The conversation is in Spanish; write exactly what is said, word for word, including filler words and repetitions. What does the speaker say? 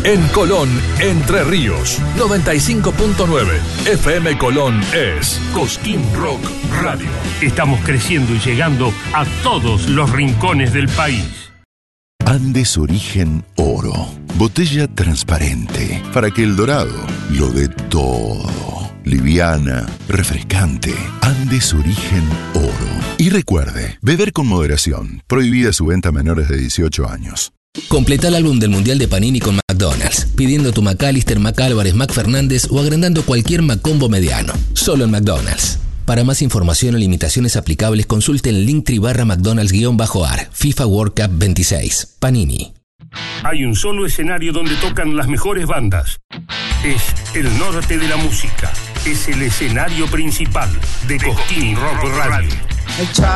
En Colón, Entre Ríos, noventa y cinco punto nueve. F M Colón es Cosquín Rock Radio. Estamos creciendo y llegando a todos los rincones del país. Andes Origen Oro. Botella transparente para que el dorado lo dé todo. Liviana, refrescante. Andes Origen Oro. Y recuerde, beber con moderación. Prohibida su venta a menores de dieciocho años. Completa el álbum del Mundial de Panini con McDonald's, pidiendo tu McAllister, McAlvarez, McFernández o agrandando cualquier McCombo mediano. Solo en McDonald's. Para más información o limitaciones aplicables, consulte el Linktree barra McDonald's-AR. FIFA World Cup veintiséis. Panini. Hay un solo escenario donde tocan las mejores bandas. Es el norte de la música. Es el escenario principal de Cosquín Rock Radio.